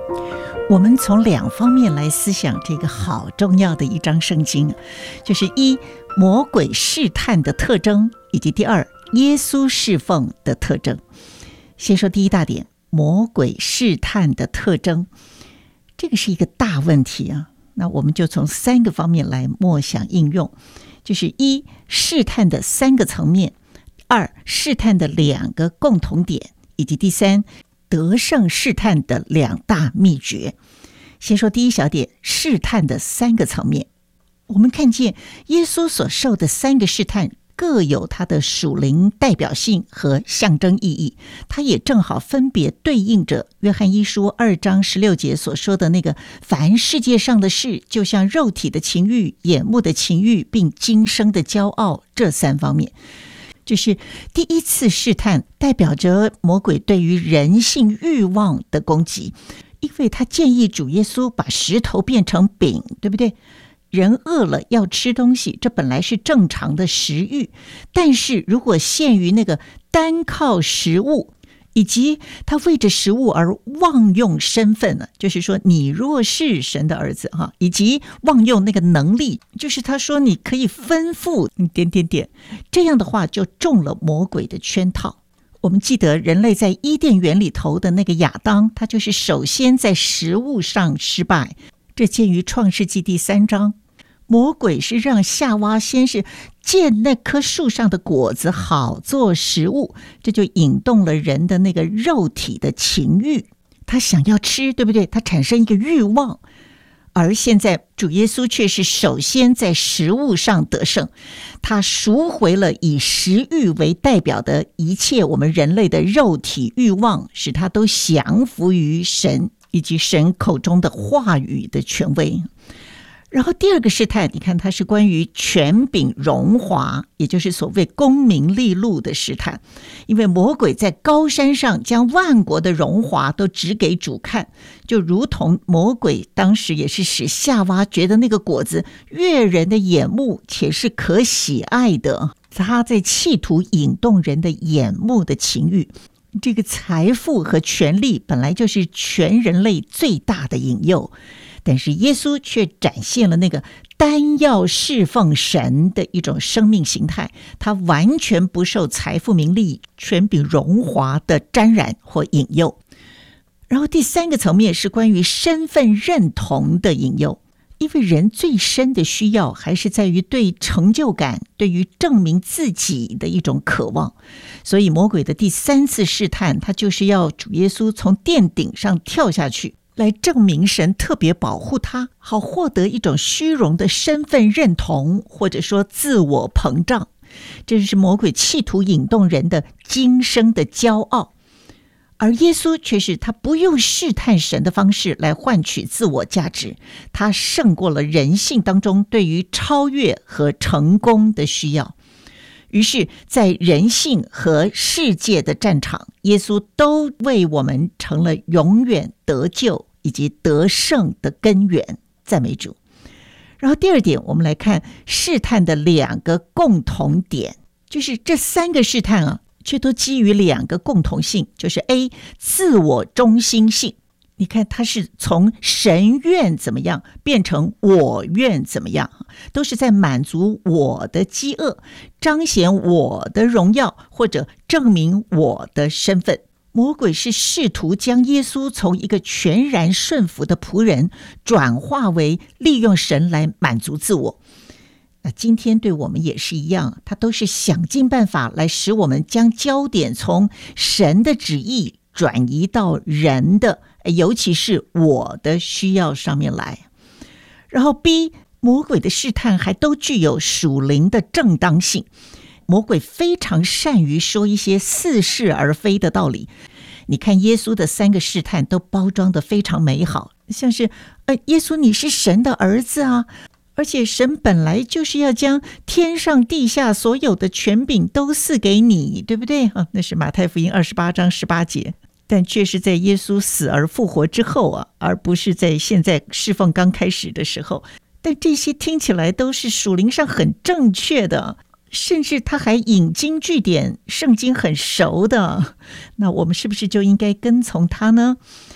我们从两方面来思想这个好重要的一章圣经，就是一，魔鬼试探的特征，以及第二，耶稣侍奉的特征。先说第一大点，魔鬼试探的特征，这个是一个大问题啊。那我们就从三个方面来默想应用，就是一，试探的三个层面；二，试探的两个共同点；以及第三，得胜试探的两大秘诀。先说第一小点，试探的三个层面。我们看见耶稣所受的三个试探各有它的属灵代表性和象征意义，它也正好分别对应着约翰一书2章16节所说的那个凡世界上的事，就像肉体的情欲、眼目的情欲，并今生的骄傲，这三方面。就是第一次试探代表着魔鬼对于人性欲望的攻击，因为他建议主耶稣把石头变成饼，对不对？人饿了要吃东西，这本来是正常的食欲，但是如果限于那个单靠食物，以及他为着食物而妄用身份呢，就是说你若是神的儿子哈，以及妄用那个能力，就是他说你可以吩咐这样的话就中了魔鬼的圈套。我们记得人类在伊甸园里头的那个亚当，他就是首先在食物上失败，这见于创世纪第3章。魔鬼是让夏娃先是见那棵树上的果子好做食物，这就引动了人的那个肉体的情欲，他想要吃，对不对？他产生一个欲望。而现在主耶稣却是首先在食物上得胜，他赎回了以食欲为代表的一切我们人类的肉体欲望，使他都降服于神以及神口中的话语的权威。然后第二个试探，你看它是关于权柄荣华，也就是所谓功名利禄的试探。因为魔鬼在高山上将万国的荣华都指给主看，就如同魔鬼当时也是使夏娃觉得那个果子悦人的眼目，且是可喜爱的，他在企图引动人的眼目的情欲。这个财富和权力本来就是全人类最大的引诱，但是耶稣却展现了那个单要侍奉神的一种生命形态，他完全不受财富名利权柄荣华的沾染或引诱。然后第三个层面是关于身份认同的引诱，因为人最深的需要还是在于对成就感，对于证明自己的一种渴望，所以魔鬼的第三次试探，他就是要主耶稣从殿顶上跳下去，来证明神特别保护他，好获得一种虚荣的身份认同，或者说自我膨胀。这是魔鬼企图引动人的今生的骄傲。而耶稣却是他不用试探神的方式来换取自我价值，他胜过了人性当中对于超越和成功的需要。于是在人性和世界的战场，耶稣都为我们成了永远得救以及得胜的根源，赞美主。然后第二点，我们来看试探的两个共同点，就是这三个试探却都基于两个共同性，就是 A 自我中心性。你看它是从神愿怎么样变成我愿怎么样，都是在满足我的饥饿，彰显我的荣耀，或者证明我的身份。魔鬼是试图将耶稣从一个全然顺服的仆人转化为利用神来满足自我。那今天对我们也是一样，他都是想尽办法来使我们将焦点从神的旨意转移到人的，尤其是我的需要上面来。然后 B 魔鬼的试探还都具有属灵的正当性，魔鬼非常善于说一些似是而非的道理。你看耶稣的三个试探都包装得非常美好，像是耶稣你是神的儿子啊，而且神本来就是要将天上地下所有的权柄都赐给你，对不对？那是马太福音28章18节，但却是在耶稣死而复活之后而不是在现在侍奉刚开始的时候。但这些听起来都是属灵上很正确的，甚至他还引经据典，圣经很熟的，那我们是不是就应该跟从他呢？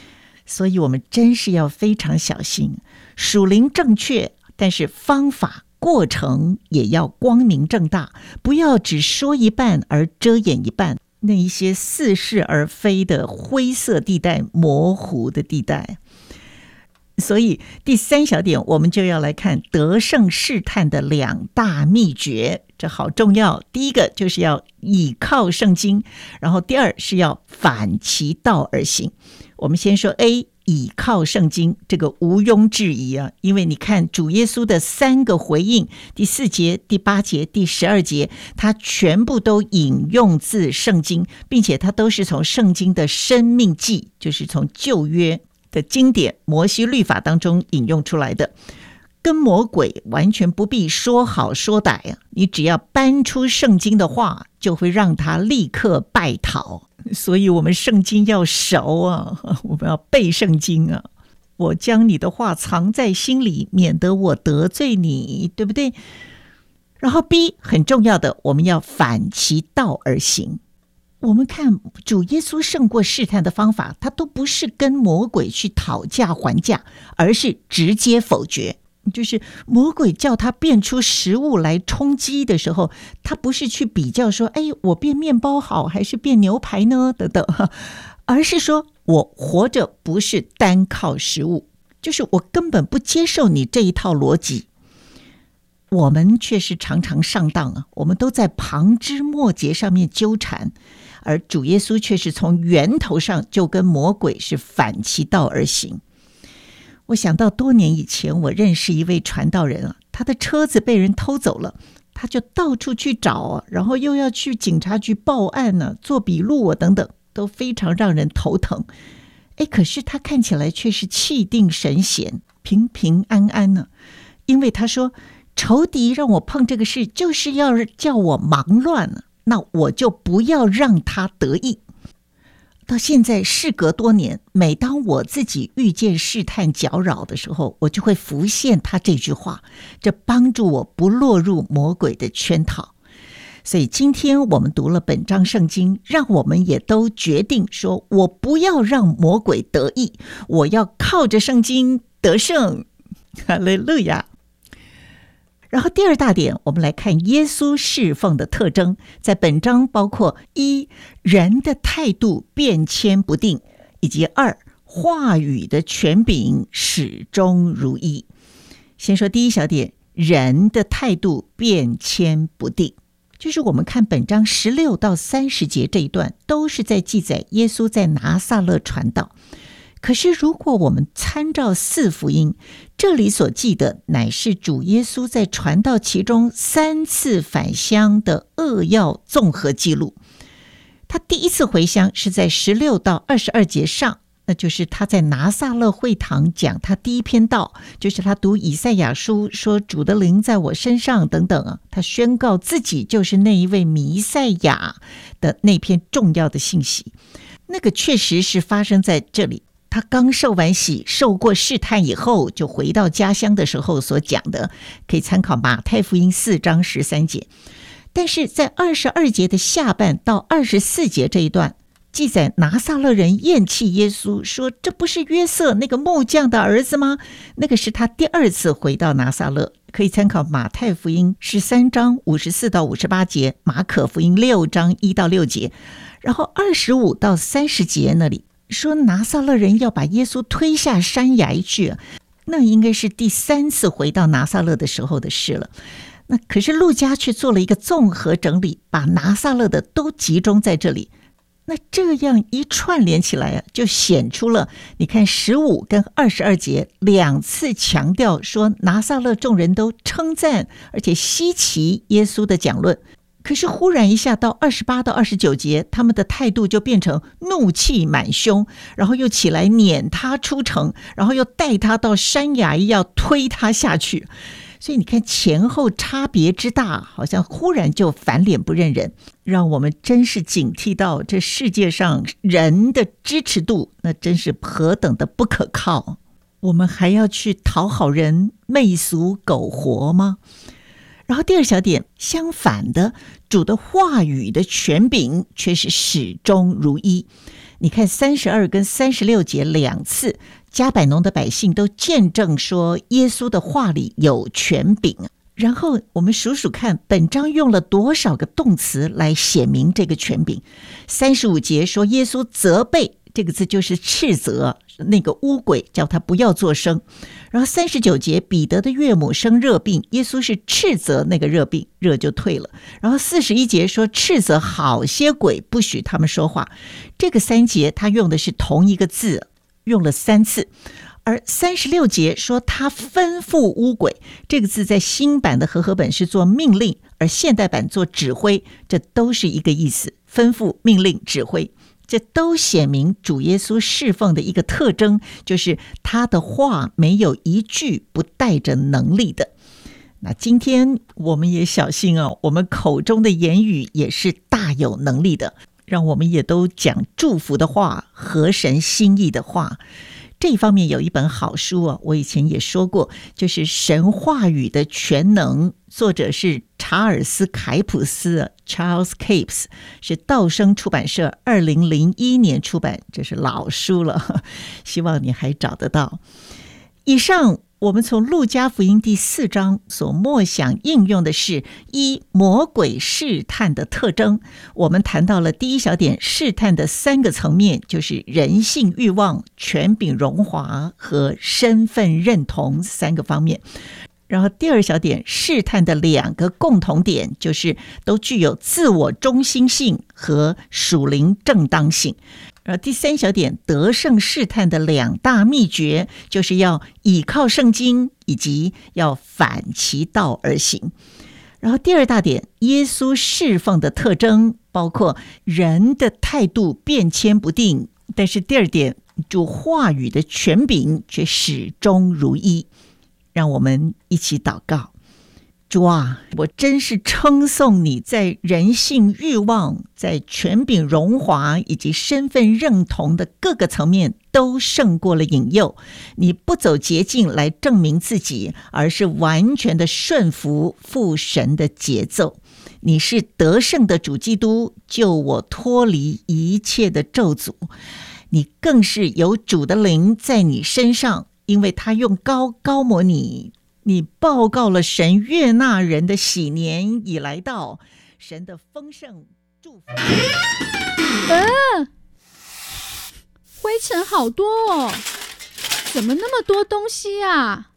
所以我们真是要非常小心，属灵正确，但是方法过程也要光明正大，不要只说一半而遮掩一半，那一些似是而非的灰色地带、模糊的地带。所以第3小点，我们就要来看得胜试探的2大秘诀，这好重要。第一个就是要倚靠圣经，然后第二是要反其道而行。我们先说 A， 倚靠圣经，这个毋庸置疑啊，因为你看主耶稣的3个回应，第4节、第8节、第12节，他全部都引用自圣经，并且他都是从圣经的生命记，就是从旧约的经典摩西律法当中引用出来的，跟魔鬼完全不必说好说歹啊！你只要搬出圣经的话，就会让他立刻拜讨。所以我们圣经要熟啊，我们要背圣经啊。我将你的话藏在心里，免得我得罪你，对不对？然后 B 很重要的，我们要反其道而行。我们看主耶稣胜过试探的方法，他都不是跟魔鬼去讨价还价，而是直接否决。就是魔鬼叫他变出食物来充饥的时候，他不是去比较说，我变面包好还是变牛排呢等等，而是说我活着不是单靠食物，就是我根本不接受你这一套逻辑。我们却是常常上当啊，我们都在旁枝末节上面纠缠，而主耶稣却是从源头上就跟魔鬼是反其道而行。我想到多年以前，我认识一位传道人啊，他的车子被人偷走了，他就到处去找啊，然后又要去警察局报案啊，做笔录啊等等，都非常让人头疼。可是他看起来却是气定神闲，平平安安呢，因为他说仇敌让我碰这个事，就是要叫我忙乱了，那我就不要让他得意。到现在事隔多年，每当我自己遇见试探搅扰的时候，我就会浮现他这句话，这帮助我不落入魔鬼的圈套。所以今天我们读了本章圣经，让我们也都决定说，我不要让魔鬼得意，我要靠着圣经得胜。哈利路亚。然后第2大点，我们来看耶稣侍奉的特征，在本章包括1，人的态度变迁不定，以及2，话语的权柄始终如一。先说第1小点，人的态度变迁不定，就是我们看本章16到30节这一段，都是在记载耶稣在拿撒勒传道。可是如果我们参照4福音，这里所记的乃是主耶稣在传道其中3次返乡的扼要综合记录。他第1次回乡是在16到22节上，那就是他在拿撒勒会堂讲他第1篇道，就是他读以赛亚书说主的灵在我身上等等啊，他宣告自己就是那一位弥赛亚的那篇重要的信息。那个确实是发生在这里，他刚受完洗，受过试探以后，就回到家乡的时候所讲的，可以参考马太福音4章13节。但是在22节的下半到24节这一段，记载拿撒勒人厌弃耶稣，说这不是约瑟那个木匠的儿子吗？那个是他第2次回到拿撒勒，可以参考马太福音13章54到58节，马可福音6章1到6节。然后25到30节那里说拿撒勒人要把耶稣推下山崖去，那应该是第3次回到拿撒勒的时候的事了。那可是路加却做了一个综合整理，把拿撒勒的都集中在这里。那这样一串联起来啊，就显出了你看15跟22节2次强调说拿撒勒众人都称赞而且稀奇耶稣的讲论。可是忽然一下到28到29节，他们的态度就变成怒气满胸，然后又起来撵他出城，然后又带他到山崖要推他下去。所以你看前后差别之大，好像忽然就翻脸不认人，让我们真是警惕到这世界上人的支持度，那真是何等的不可靠。我们还要去讨好人，媚俗苟活吗？然后第2小点，相反的，主的话语的权柄却是始终如一。 你看32跟36节2次，加百农的百姓都见证说耶稣的话里有权柄。然后我们数数看，本章用了多少个动词来写明这个权柄。35节说耶稣责备，这个字就是斥责那个污鬼，叫他不要作声。然后39节彼得的岳母生热病，耶稣是斥责那个热病，热就退了。然后41节说斥责好些鬼，不许他们说话。这个3节他用的是同一个字，用了3次。而36节说他吩咐污鬼，这个字在新版的和合本是做命令，而现代版做指挥，这都是一个意思，吩咐、命令、指挥，这都显明主耶稣侍奉的一个特征，就是他的话没有一句不带着能力的。那今天我们也小心哦，我们口中的言语也是大有能力的，让我们也都讲祝福的话，合神心意的话。这一方面有一本好书啊，我以前也说过，就是神话语的全能，作者是查尔斯凯普斯 Charles Capes， 是道生出版社2001年出版，这是老书了，希望你还找得到。以上我们从路加福音第4章所默想应用的是魔鬼试探的特征。我们谈到了第1小点试探的3个层面，就是人性欲望、权柄荣华和身份认同3个方面。然后第2小点试探的2个共同点，就是都具有自我中心性和属灵正当性。第3小点得胜试探的2大秘诀，就是要倚靠圣经，以及要反其道而行。然后第2大点耶稣侍奉的特征，包括人的态度变迁不定，但是第2点主话语的权柄却始终如一。让我们一起祷告。主啊，我真是称颂你在人性欲望、在权柄荣华以及身份认同的各个层面都胜过了引诱。你不走捷径来证明自己，而是完全的顺服父神的节奏。你是得胜的主基督，救我脱离一切的咒诅。你更是有主的灵在你身上，因为他用膏膏抹你。你报告了神悦纳人的喜年已来到，神的丰盛祝福。 灰尘好多哦，怎么那么多东西啊？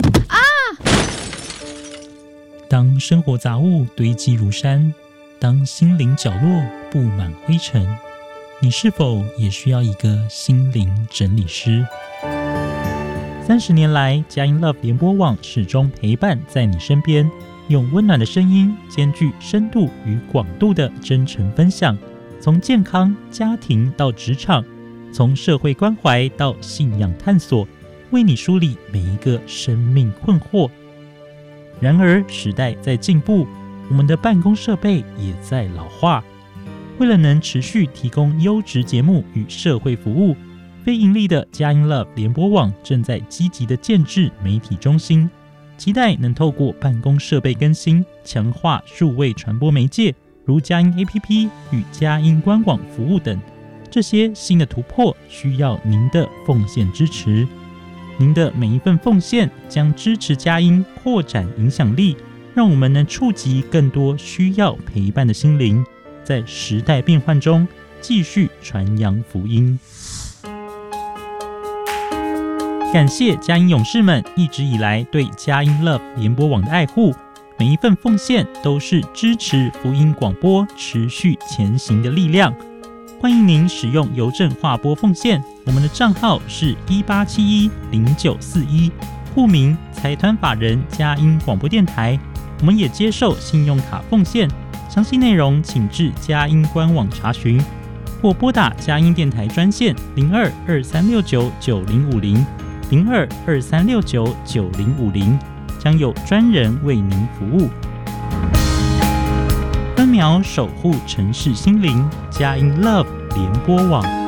当生活杂物堆积如山，当心灵角落布满灰尘，你是否也需要一个心灵整理师？30年来，佳音 Love 联播网始终陪伴在你身边，用温暖的声音，兼具深度与广度的真诚分享，从健康、家庭到职场，从社会关怀到信仰探索，为你梳理每一个生命困惑。然而，时代在进步，我们的办公设备也在老化。为了能持续提供优质节目与社会服务，非盈利的佳音 Love 联播网正在积极的建制媒体中心，期待能透过办公设备更新，强化数位传播媒介，如佳音 APP 与佳音官网服务等。这些新的突破需要您的奉献支持。您的每一份奉献将支持佳音扩展影响力，让我们能触及更多需要陪伴的心灵，在时代变换中继续传扬福音。感谢佳音勇士们一直以来对佳音 Love 联播网的爱护，每一份奉献都是支持福音广播持续前行的力量。欢迎您使用邮政划拨奉献，我们的账号是18710941，户名财团法人佳音广播电台。我们也接受信用卡奉献，详细内容请至佳音官网查询，或拨打佳音电台专线02-2369-9050。02-2369-9050，将有专人为您服务。分秒守护城市心灵，佳音 Love 联播网。